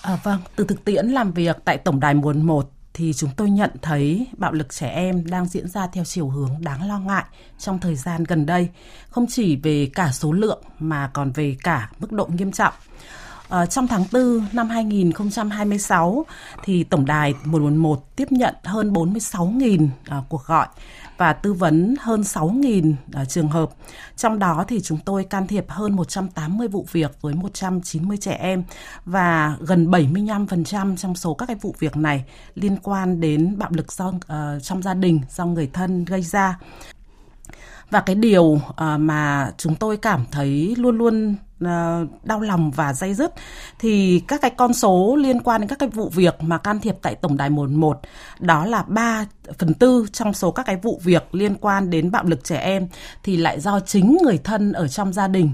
Vâng, từ thực tiễn làm việc tại Tổng đài 111 thì chúng tôi nhận thấy bạo lực trẻ em đang diễn ra theo chiều hướng đáng lo ngại trong thời gian gần đây, không chỉ về cả số lượng mà còn về cả mức độ nghiêm trọng. Trong tháng 4 năm 2026 thì Tổng đài 111 tiếp nhận hơn 46.000 cuộc gọi và tư vấn hơn 6.000 trường hợp. Trong đó thì chúng tôi can thiệp hơn 180 vụ việc với 190 trẻ em và gần 75% trong số các cái vụ việc này liên quan đến bạo lực trong gia đình do người thân gây ra. Và cái điều mà chúng tôi cảm thấy luôn luôn đau lòng và day dứt thì các cái con số liên quan đến các cái vụ việc mà can thiệp tại Tổng đài 111, đó là 3/4 trong số các cái vụ việc liên quan đến bạo lực trẻ em thì lại do chính người thân ở trong gia đình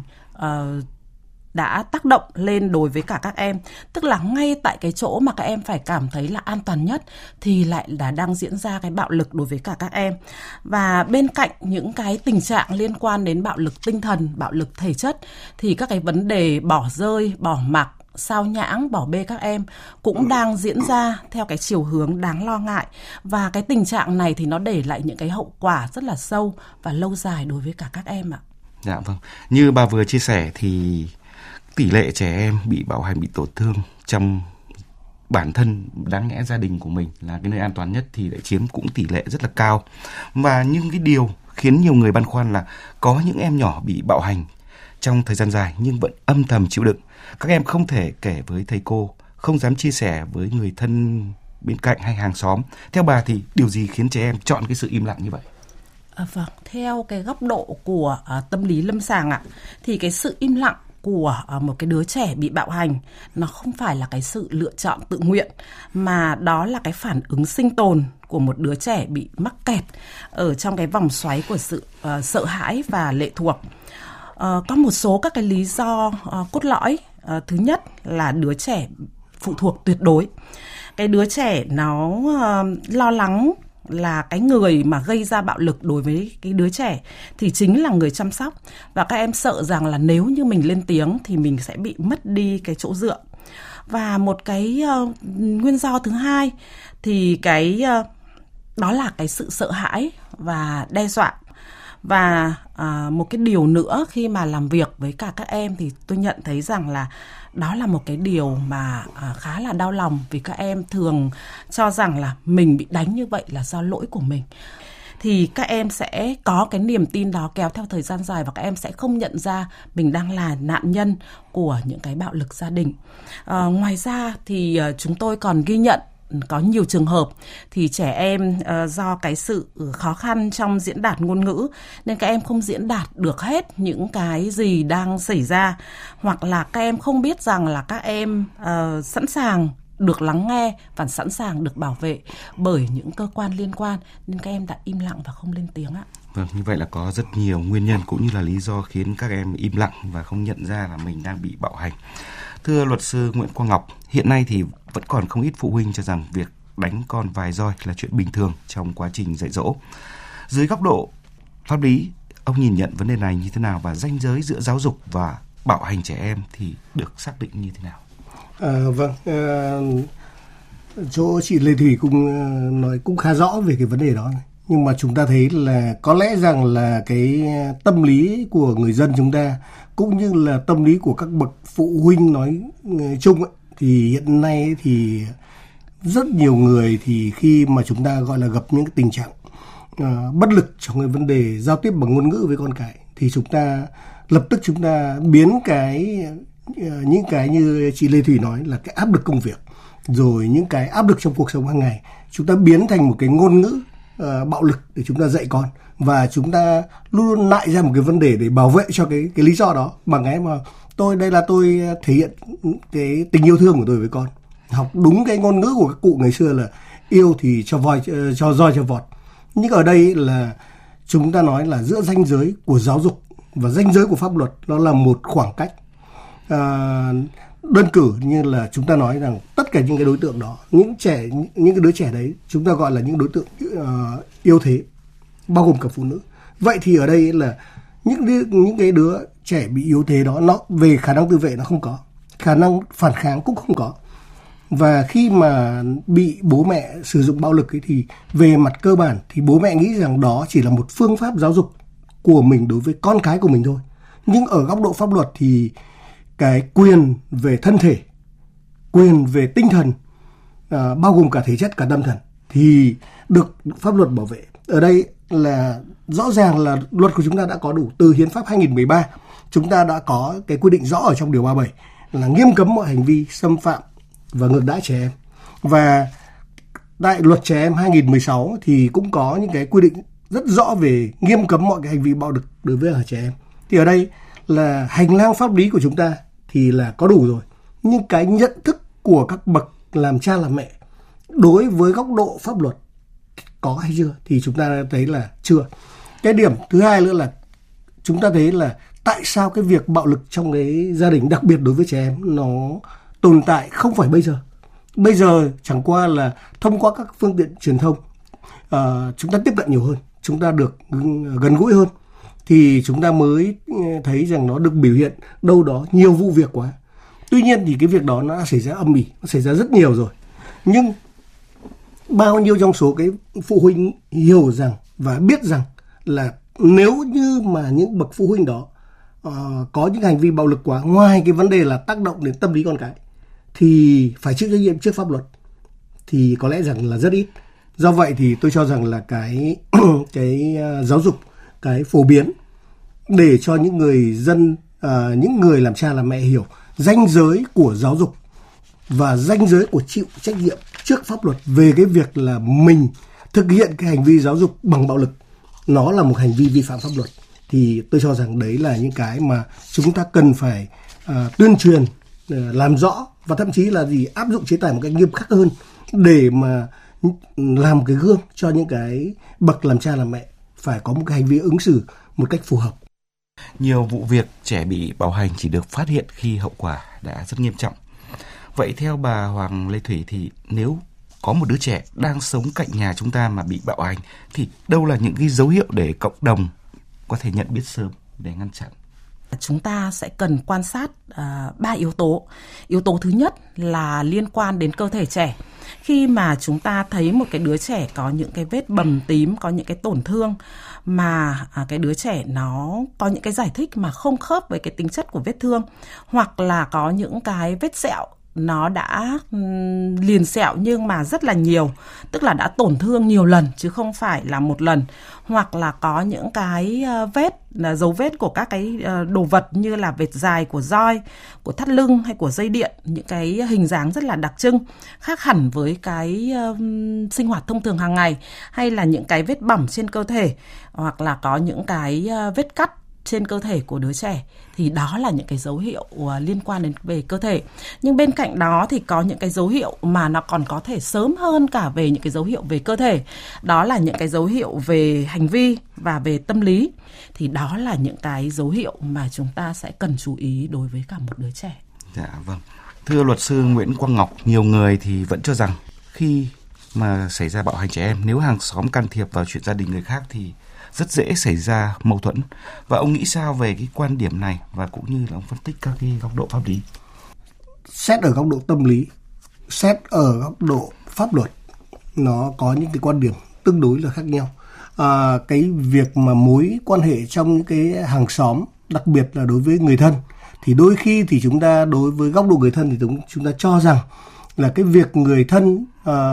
đã tác động lên đối với cả các em. Tức là ngay tại cái chỗ mà các em phải cảm thấy là an toàn nhất thì lại là đang diễn ra cái bạo lực đối với cả các em. Và bên cạnh những cái tình trạng liên quan đến bạo lực tinh thần, bạo lực thể chất thì các cái vấn đề bỏ rơi, bỏ mặc, sao nhãng, bỏ bê các em cũng đang diễn ra theo cái chiều hướng đáng lo ngại. Và cái tình trạng này thì nó để lại những cái hậu quả rất là sâu và lâu dài đối với cả các em ạ. Dạ vâng, như bà vừa chia sẻ thì tỷ lệ trẻ em bị bạo hành, bị tổn thương trong bản thân đáng lẽ gia đình của mình là cái nơi an toàn nhất thì lại chiếm cũng tỷ lệ rất là cao. Và những cái điều khiến nhiều người băn khoăn là có những em nhỏ bị bạo hành trong thời gian dài nhưng vẫn âm thầm chịu đựng. Các em không thể kể với thầy cô, không dám chia sẻ với người thân bên cạnh hay hàng xóm. Theo bà thì điều gì khiến trẻ em chọn cái sự im lặng như vậy? Vâng, theo cái góc độ của tâm lý lâm sàng ạ, thì cái sự im lặng của một cái đứa trẻ bị bạo hành nó không phải là cái sự lựa chọn tự nguyện, mà đó là cái phản ứng sinh tồn của một đứa trẻ bị mắc kẹt ở trong cái vòng xoáy của sự sợ hãi và lệ thuộc. Có một số các cái lý do cốt lõi. Thứ nhất là đứa trẻ phụ thuộc tuyệt đối. Cái đứa trẻ nó lo lắng là cái người mà gây ra bạo lực đối với cái đứa trẻ thì chính là người chăm sóc, và các em sợ rằng là nếu như mình lên tiếng thì mình sẽ bị mất đi cái chỗ dựa. Và một cái nguyên do thứ hai thì đó là cái sự sợ hãi và đe dọa. Và một cái điều nữa khi mà làm việc với cả các em thì tôi nhận thấy rằng là đó là một cái điều mà khá là đau lòng, vì các em thường cho rằng là mình bị đánh như vậy là do lỗi của mình. Thì các em sẽ có cái niềm tin đó kéo theo thời gian dài và các em sẽ không nhận ra mình đang là nạn nhân của những cái bạo lực gia đình. Ngoài ra thì chúng tôi còn ghi nhận có nhiều trường hợp thì trẻ em do cái sự khó khăn trong diễn đạt ngôn ngữ nên các em không diễn đạt được hết những cái gì đang xảy ra, hoặc là các em không biết rằng là các em sẵn sàng được lắng nghe và sẵn sàng được bảo vệ bởi những cơ quan liên quan, nên các em đã im lặng và không lên tiếng ạ. Vâng, như vậy là có rất nhiều nguyên nhân cũng như là lý do khiến các em im lặng và không nhận ra là mình đang bị bạo hành. Thưa luật sư Nguyễn Quang Ngọc, hiện nay thì vẫn còn không ít phụ huynh cho rằng việc đánh con vài roi là chuyện bình thường trong quá trình dạy dỗ. Dưới góc độ pháp lý, ông nhìn nhận vấn đề này như thế nào và ranh giới giữa giáo dục và bạo hành trẻ em thì được xác định như thế nào? Chỗ chị Lê Thủy cũng nói cũng khá rõ về cái vấn đề đó. Nhưng mà chúng ta thấy là có lẽ rằng là cái tâm lý của người dân chúng ta cũng như là tâm lý của các bậc phụ huynh nói chung ấy, thì hiện nay ấy, thì rất nhiều người thì khi mà chúng ta gọi là gặp những cái tình trạng bất lực trong cái vấn đề giao tiếp bằng ngôn ngữ với con cái thì chúng ta lập tức chúng ta biến những cái như chị Lê Thủy nói là cái áp lực công việc rồi những cái áp lực trong cuộc sống hàng ngày chúng ta biến thành một cái ngôn ngữ bạo lực để chúng ta dạy con, và chúng ta luôn luôn nại ra một cái vấn đề để bảo vệ cho cái lý do đó bằng cái mà tôi thể hiện cái tình yêu thương của tôi với con, học đúng cái ngôn ngữ của các cụ ngày xưa là yêu thì cho roi cho vọt. Nhưng ở đây là chúng ta nói là giữa ranh giới của giáo dục và ranh giới của pháp luật nó là một khoảng cách. Đơn cử như là chúng ta nói rằng tất cả những cái đối tượng đó, những cái đứa trẻ đấy chúng ta gọi là những đối tượng yếu thế, bao gồm cả phụ nữ. Vậy thì ở đây là những cái đứa trẻ bị yếu thế đó, nó về khả năng tự vệ nó không có, khả năng phản kháng cũng không có. Và khi mà bị bố mẹ sử dụng bạo lực ấy thì về mặt cơ bản thì bố mẹ nghĩ rằng đó chỉ là một phương pháp giáo dục của mình đối với con cái của mình thôi. Nhưng ở góc độ pháp luật thì cái quyền về thân thể, quyền về tinh thần, bao gồm cả thể chất cả tâm thần thì được pháp luật bảo vệ. Ở đây là rõ ràng là luật của chúng ta đã có đủ. Từ Hiến pháp 2013 chúng ta đã có cái quy định rõ ở trong điều 37 là nghiêm cấm mọi hành vi xâm phạm và ngược đãi trẻ em. Và tại luật trẻ em 2016 thì cũng có những cái quy định rất rõ về nghiêm cấm mọi cái hành vi bạo lực đối với trẻ em. Thì ở đây là hành lang pháp lý của chúng ta thì là có đủ rồi. Nhưng cái nhận thức của các bậc làm cha làm mẹ đối với góc độ pháp luật có hay chưa thì chúng ta thấy là chưa. Cái điểm thứ hai nữa là chúng ta thấy là tại sao cái việc bạo lực trong cái gia đình, đặc biệt đối với trẻ em, nó tồn tại không phải bây giờ. Bây giờ chẳng qua là thông qua các phương tiện truyền thông, chúng ta tiếp cận nhiều hơn, chúng ta được gần gũi hơn, thì chúng ta mới thấy rằng nó được biểu hiện đâu đó nhiều vụ việc quá. Tuy nhiên thì cái việc đó nó đã xảy ra âm ỉ, nó xảy ra rất nhiều rồi. Nhưng bao nhiêu trong số cái phụ huynh hiểu rằng và biết rằng là nếu như mà những bậc phụ huynh đó có những hành vi bạo lực quá, ngoài cái vấn đề là tác động đến tâm lý con cái thì phải chịu trách nhiệm trước pháp luật, thì có lẽ rằng là rất ít. Do vậy thì tôi cho rằng là cái giáo dục, cái phổ biến để cho những người dân, những người làm cha làm mẹ hiểu ranh giới của giáo dục và ranh giới của chịu trách nhiệm trước pháp luật về cái việc là mình thực hiện cái hành vi giáo dục bằng bạo lực, nó là một hành vi vi phạm pháp luật. Thì tôi cho rằng đấy là những cái mà chúng ta cần phải tuyên truyền, làm rõ và thậm chí là áp dụng chế tài một cách nghiêm khắc hơn để mà làm một cái gương cho những cái bậc làm cha làm mẹ phải có một cái hành vi ứng xử một cách phù hợp. Nhiều vụ việc trẻ bị bạo hành chỉ được phát hiện khi hậu quả đã rất nghiêm trọng. Vậy theo bà Hoàng Lê Thủy thì nếu có một đứa trẻ đang sống cạnh nhà chúng ta mà bị bạo hành thì đâu là những cái dấu hiệu để cộng đồng có thể nhận biết sớm để ngăn chặn? Chúng ta sẽ cần quan sát 3 yếu tố. Yếu tố thứ nhất là liên quan đến cơ thể trẻ. Khi mà chúng ta thấy một cái đứa trẻ có những cái vết bầm tím, có những cái tổn thương mà cái đứa trẻ nó có những cái giải thích mà không khớp với cái tính chất của vết thương, hoặc là có những cái vết sẹo nó đã liền sẹo nhưng mà rất là nhiều, tức là đã tổn thương nhiều lần chứ không phải là một lần, hoặc là có những cái vết là dấu vết của các cái đồ vật như là vệt dài của roi, của thắt lưng hay của dây điện, những cái hình dáng rất là đặc trưng khác hẳn với cái sinh hoạt thông thường hàng ngày, hay là những cái vết bỏng trên cơ thể, hoặc là có những cái vết cắt trên cơ thể của đứa trẻ, thì đó là những cái dấu hiệu liên quan đến về cơ thể. Nhưng bên cạnh đó thì có những cái dấu hiệu mà nó còn có thể sớm hơn cả về những cái dấu hiệu về cơ thể. Đó là những cái dấu hiệu về hành vi và về tâm lý. Thì đó là những cái dấu hiệu mà chúng ta sẽ cần chú ý đối với cả một đứa trẻ. Dạ vâng. Thưa luật sư Nguyễn Quang Ngọc, nhiều người thì vẫn cho rằng khi mà xảy ra bạo hành trẻ em, nếu hàng xóm can thiệp vào chuyện gia đình người khác thì rất dễ xảy ra mâu thuẫn. Và ông nghĩ sao về cái quan điểm này và cũng như là ông phân tích các cái góc độ pháp lý? Xét ở góc độ tâm lý, xét ở góc độ pháp luật, nó có những cái quan điểm tương đối là khác nhau. Cái việc mà mối quan hệ trong những cái hàng xóm, đặc biệt là đối với người thân, thì đôi khi thì chúng ta đối với góc độ người thân thì chúng ta cho rằng là cái việc người thân,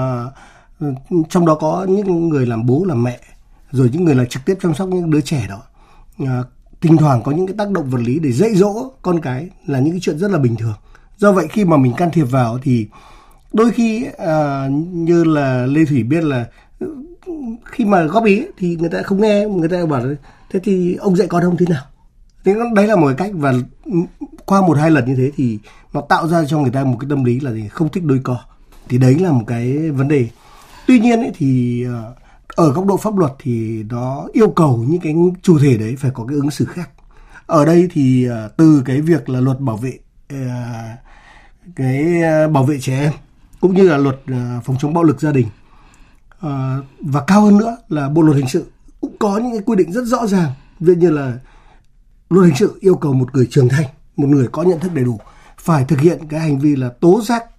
trong đó có những người làm bố làm mẹ, rồi những người là trực tiếp chăm sóc những đứa trẻ đó, thỉnh thoảng có những cái tác động vật lý để dạy dỗ con cái là những cái chuyện rất là bình thường. Do vậy khi mà mình can thiệp vào thì đôi khi như là Lê Thủy biết là khi mà góp ý thì người ta không nghe, người ta bảo thế thì ông dạy con ông thế nào. Thế đấy là một cách, và qua 1-2 lần như thế thì nó tạo ra cho người ta một cái tâm lý là không thích đôi co. Thì đấy là một cái vấn đề. Tuy nhiên ấy, thì ở góc độ pháp luật thì nó yêu cầu những cái chủ thể đấy phải có cái ứng xử khác. Ở đây thì từ cái việc là luật bảo vệ trẻ em cũng như là luật phòng chống bạo lực gia đình, và cao hơn nữa là bộ luật hình sự cũng có những cái quy định rất rõ ràng. Ví dụ như là luật hình sự yêu cầu một người trưởng thành, một người có nhận thức đầy đủ phải thực hiện cái hành vi là tố giác